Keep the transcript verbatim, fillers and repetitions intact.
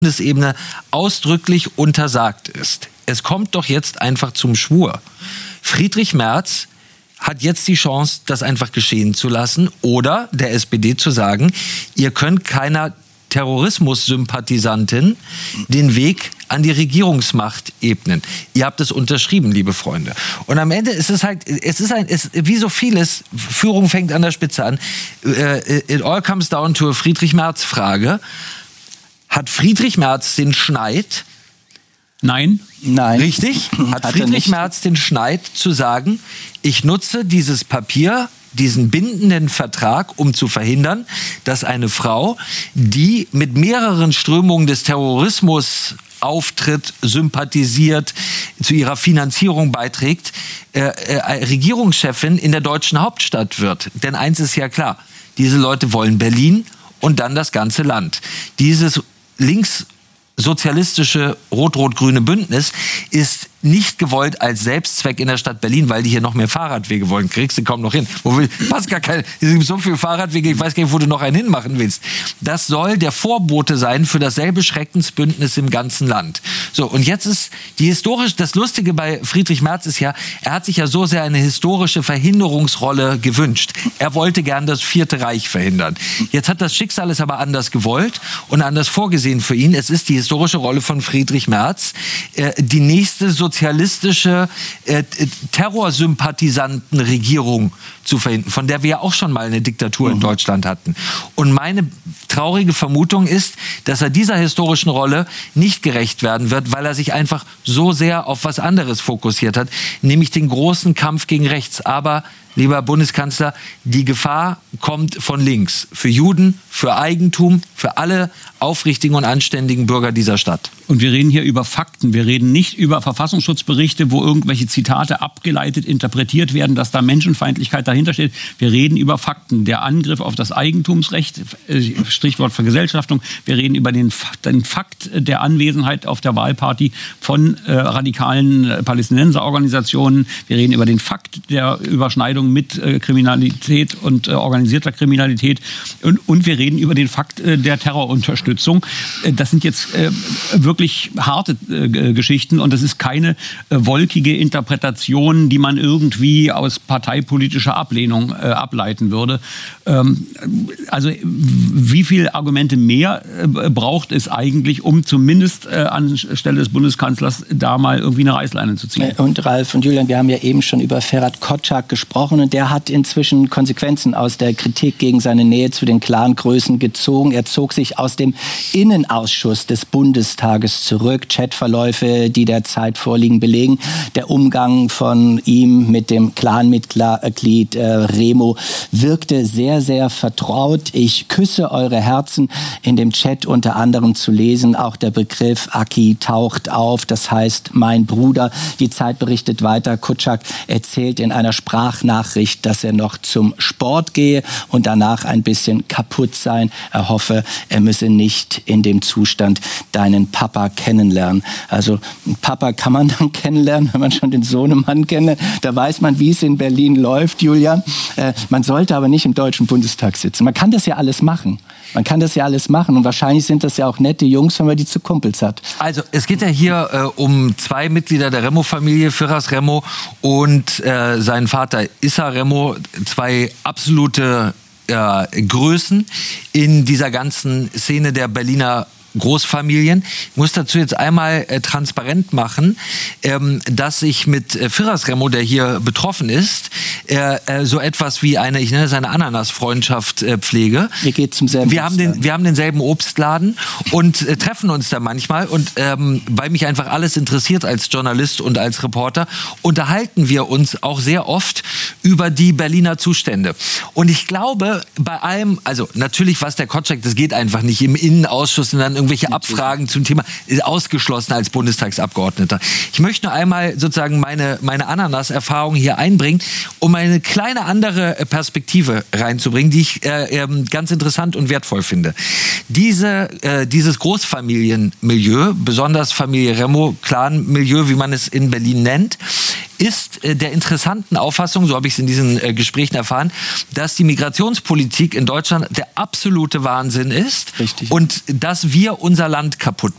Bundesebene ausdrücklich untersagt ist. Es kommt doch jetzt einfach zum Schwur. Friedrich Merz hat jetzt die Chance, das einfach geschehen zu lassen oder der S P D zu sagen, ihr könnt keiner Terrorismussympathisantin den Weg an die Regierungsmacht ebnen. Ihr habt es unterschrieben, liebe Freunde. Und am Ende ist es halt, es ist ein, es, wie so vieles, Führung fängt an der Spitze an. It all comes down to a Friedrich-Merz-Frage. Hat Friedrich Merz den Schneid? Nein. Nein. Richtig? Hat, hat Friedrich Merz den Schneid zu sagen, ich nutze dieses Papier, diesen bindenden Vertrag, um zu verhindern, dass eine Frau, die mit mehreren Strömungen des Terrorismus auftritt, sympathisiert, zu ihrer Finanzierung beiträgt, äh, äh, Regierungschefin in der deutschen Hauptstadt wird. Denn eins ist ja klar, diese Leute wollen Berlin und dann das ganze Land. Dieses linkssozialistische rot-rot-grüne Bündnis ist nicht gewollt als Selbstzweck in der Stadt Berlin, weil die hier noch mehr Fahrradwege wollen. Kriegst du kaum noch hin. Wo will, passt gar keine, es gibt so viele Fahrradwege, ich weiß gar nicht, wo du noch einen hinmachen willst. Das soll der Vorbote sein für dasselbe Schreckensbündnis im ganzen Land. So, und jetzt ist die historisch, das Lustige bei Friedrich Merz ist ja, er hat sich ja so sehr eine historische Verhinderungsrolle gewünscht. Er wollte gern das Vierte Reich verhindern. Jetzt hat das Schicksal es aber anders gewollt und anders vorgesehen für ihn. Es ist die historische Rolle von Friedrich Merz, äh, die nächste sozialistische äh, Terrorsympathisantenregierung zu verhindern, von der wir ja auch schon mal eine Diktatur mhm. in Deutschland hatten. Und meine traurige Vermutung ist, dass er dieser historischen Rolle nicht gerecht werden wird, weil er sich einfach so sehr auf was anderes fokussiert hat, nämlich den großen Kampf gegen rechts. Aber, lieber Bundeskanzler, die Gefahr kommt von links. Für Juden, für Eigentum, für alle aufrichtigen und anständigen Bürger dieser Stadt. Und wir reden hier über Fakten. Wir reden nicht über Verfassungsschutzberichte, wo irgendwelche Zitate abgeleitet, interpretiert werden, dass da Menschenfeindlichkeit dahinter steht. Wir reden über Fakten. Der Angriff auf das Eigentumsrecht, Stichwort Vergesellschaftung. Wir reden über den, den Fakt der Anwesenheit auf der Wahlparty von äh, radikalen Palästinenserorganisationen. Wir reden über den Fakt der Überschneidung mit äh, Kriminalität und äh, organisierter Kriminalität. Und, und wir reden über den Fakt äh, der Terrorunterstützung. Äh, das sind jetzt äh, wirklich harte äh, Geschichten und das ist keine äh, wolkige Interpretation, die man irgendwie aus parteipolitischer Ablehnung äh, ableiten würde. Ähm, also wie viele Argumente mehr äh, braucht es eigentlich, um zumindest äh, anstelle des Bundeskanzlers da mal irgendwie eine Reißleine zu ziehen? Und Ralf und Julian, wir haben ja eben schon über Ferhat Kotschak gesprochen und der hat inzwischen Konsequenzen aus der Kritik gegen seine Nähe zu den Clangrößen gezogen. Er zog sich aus dem Innenausschuss des Bundestages zurück. Chatverläufe, die derzeit vorliegen, belegen, der Umgang von ihm mit dem Clanmitglied äh, Remo wirkte sehr, sehr vertraut. Ich küsse eure Herzen, in dem Chat unter anderem zu lesen. Auch der Begriff Aki taucht auf, das heißt mein Bruder. Die Zeit berichtet weiter, Kotschak erzählt in einer Sprachnachricht, dass er noch zum Sport gehe und danach ein bisschen kaputt sein. Er hoffe, er müsse nicht in dem Zustand deinen Papa kennenlernen. Also Papa kann man dann kennenlernen, wenn man schon den Sohnemann kennt. Da weiß man, wie es in Berlin läuft, Julian. Äh, man sollte aber nicht im Deutschen Bundestag sitzen. Man kann das ja alles machen. Man kann das ja alles machen und wahrscheinlich sind das ja auch nette Jungs, wenn man die zu Kumpels hat. Also es geht ja hier äh, um zwei Mitglieder der Remo-Familie, Firas Remo und äh, sein Vater Issa Remo, zwei absolute äh, Größen in dieser ganzen Szene der Berliner Großfamilien. Ich muss dazu jetzt einmal äh, transparent machen, ähm, dass ich mit äh, Firas Remo, der hier betroffen ist, äh, äh, so etwas wie eine, ich nenne es eine Ananas-Freundschaft äh, pflege. Ihr geht zum selben wir haben den, wir haben denselben Obstladen und äh, treffen uns da manchmal und ähm, weil mich einfach alles interessiert als Journalist und als Reporter, unterhalten wir uns auch sehr oft über die Berliner Zustände. Und ich glaube, bei allem, also natürlich, was der Kotschak, das geht einfach nicht im Innenausschuss und dann irgendwelche Abfragen zum Thema, ist ausgeschlossen als Bundestagsabgeordneter. Ich möchte nur einmal sozusagen meine, meine Ananas-Erfahrung hier einbringen, um eine kleine andere Perspektive reinzubringen, die ich äh, ganz interessant und wertvoll finde. Diese, äh, dieses Großfamilienmilieu, besonders Familie Remo, Clan-Milieu, wie man es in Berlin nennt, ist äh, der interessanten Auffassung, so habe ich es in diesen äh, Gesprächen erfahren, dass die Migrationspolitik in Deutschland der absolute Wahnsinn ist. Richtig. Und dass wir unser Land kaputt